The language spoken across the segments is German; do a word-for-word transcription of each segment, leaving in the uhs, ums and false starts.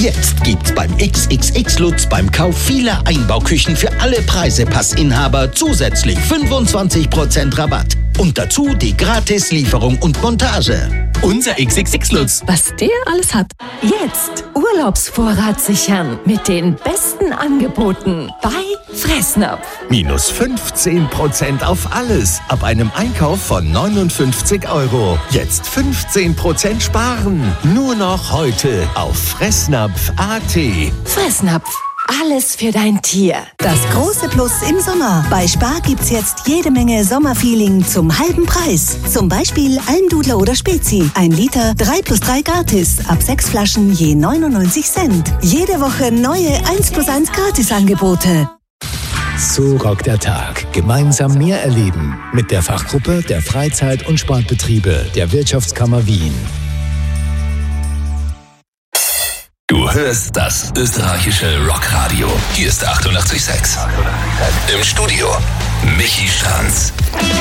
Jetzt gibt's beim X X X Lutz beim Kauf vieler Einbauküchen für alle Preisepassinhaber zusätzlich fünfundzwanzig Prozent Rabatt. Und dazu die Gratis-Lieferung und Montage. Unser X X X Lutz. Was der alles hat. Jetzt Urlaubsvorrat sichern mit den besten Angeboten bei Fressnapf. Minus fünfzehn Prozent auf alles ab einem Einkauf von neunundfünfzig Euro. Jetzt fünfzehn Prozent sparen. Nur noch heute auf fressnapf punkt a t. Fressnapf. Alles für dein Tier. Das große Plus im Sommer. Bei Spar gibt's jetzt jede Menge Sommerfeeling zum halben Preis. Zum Beispiel Almdudler oder Spezi. Ein Liter, drei plus drei gratis. Ab sechs Flaschen je neunundneunzig Cent. Jede Woche neue eins plus eins Gratisangebote. So rockt der Tag. Gemeinsam mehr erleben. Mit der Fachgruppe der Freizeit- und Sportbetriebe der Wirtschaftskammer Wien. Du hörst das österreichische Rockradio. Hier ist achtundachtzig Komma sechs. Im Studio Michi Stranz.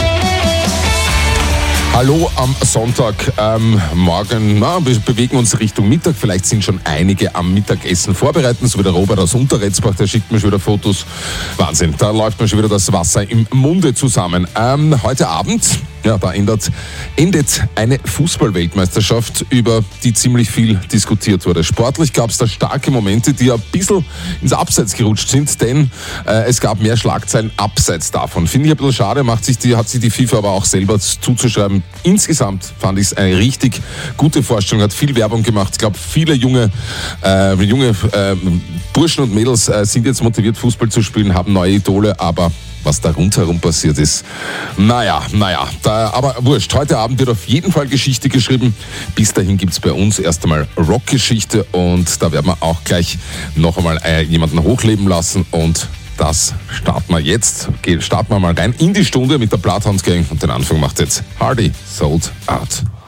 Hallo am Sonntag. Ähm, morgen, na, wir bewegen uns Richtung Mittag. Vielleicht sind schon einige am Mittagessen vorbereiten. So wie der Robert aus Unterretzbach, der schickt mir schon wieder Fotos. Wahnsinn, da läuft mir schon wieder das Wasser im Munde zusammen. Ähm, heute Abend, ja, da endet, endet eine Fußball-Weltmeisterschaft, über die ziemlich viel diskutiert wurde. Sportlich gab es da starke Momente, die ein bisschen ins Abseits gerutscht sind, denn äh, es gab mehr Schlagzeilen abseits davon. Finde ich ein bisschen schade, macht sich die, hat sich die FIFA aber auch selber zuzuschreiben. Insgesamt fand ich es eine richtig gute Vorstellung, hat viel Werbung gemacht. Ich glaube, viele junge, äh, junge äh, Burschen und Mädels äh, sind jetzt motiviert, Fußball zu spielen, haben neue Idole, aber was da rundherum passiert ist, naja, naja, da, aber wurscht. Heute Abend wird auf jeden Fall Geschichte geschrieben. Bis dahin gibt es bei uns erst einmal Rockgeschichte und da werden wir auch gleich noch einmal äh, jemanden hochleben lassen und das starten wir jetzt. Starten wir mal rein in die Stunde mit der Bloodhound Gang und den Anfang macht jetzt Hardy Sold Out.